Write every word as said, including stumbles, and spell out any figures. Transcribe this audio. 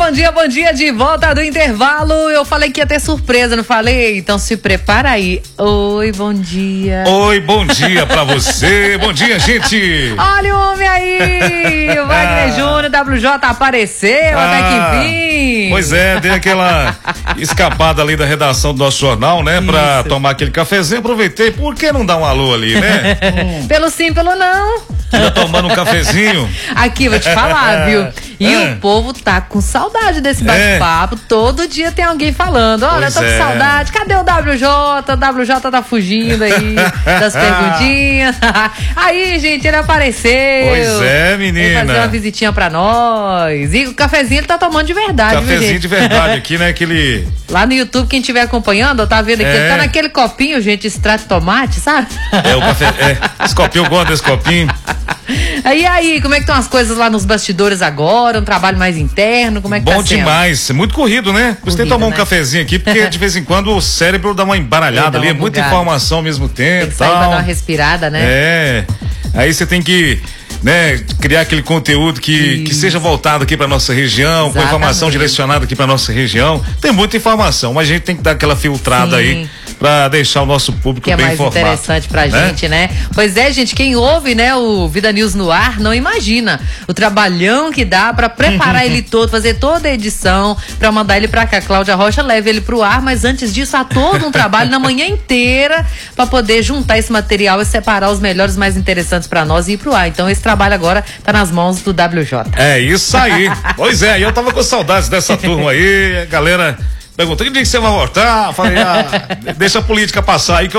bom dia, bom dia, de volta do intervalo. Eu falei que ia ter surpresa, não falei? Então se prepara aí. Oi, bom dia. Oi, bom dia pra você. Bom dia, gente. Olha o homem aí. O Wagner Júnior, W J apareceu, ah, até que fim. Pois é, dei aquela escapada ali da redação do nosso jornal, né? Pra Isso. tomar aquele cafezinho, aproveitei. Por que não dar um alô ali, né? hum. Pelo sim, pelo não. Já tomando um cafezinho. Aqui, vou te falar, viu? E é. o povo tá com saudade desse bate-papo. É. Todo dia tem alguém falando. Olha, eu tô é. com saudade. Cadê o W J? O W J tá fugindo aí das perguntinhas. Aí, gente, ele apareceu. Pois é, menina. Ele fazer uma visitinha pra nós. E o cafezinho ele tá tomando de verdade, cafezinho viu, gente? de verdade aqui, né? Aquele... Lá no YouTube, quem estiver acompanhando, tá vendo aqui, é. ele tá naquele copinho, gente, extrato de tomate, sabe? É, o café, é, esse copinho, eu gosto desse copinho. E aí, como é que estão as coisas lá nos bastidores agora? Um trabalho mais interno? Como é que Bom tá sendo? demais, muito corrido, né? Você tem que tomar um né? cafezinho aqui, porque de vez em quando o cérebro dá uma embaralhada ali, é muita informação ao mesmo tempo. Tem que sair tal. pra dar uma respirada, né? É, aí você tem que, né, criar aquele conteúdo que, que seja voltado aqui pra nossa região, Exatamente. com informação direcionada aqui pra nossa região. Tem muita informação, mas a gente tem que dar aquela filtrada Sim. aí pra deixar o nosso público que é bem mais informado. interessante pra né? gente, né? Pois é, gente, quem ouve, né, o Vida News no ar, não imagina o trabalhão que dá pra preparar ele todo, fazer toda a edição, pra mandar ele pra cá. Cláudia Rocha leva ele pro ar, mas antes disso há todo um trabalho na manhã inteira pra poder juntar esse material e separar os melhores, mais interessantes pra nós e ir pro ar. Então esse trabalho agora tá nas mãos do W J. É isso aí. Pois é, eu tava com saudades dessa turma aí, galera perguntou, que dia que você vai voltar? Falei, ah, deixa a política passar aí que